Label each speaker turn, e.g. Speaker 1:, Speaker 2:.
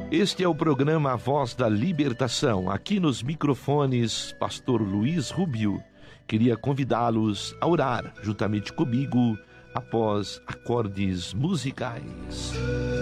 Speaker 1: Este é o programa A Voz da Libertação. Aqui nos microfones, Pastor Luiz Rubio. Queria convidá-los a orar juntamente comigo após acordes musicais.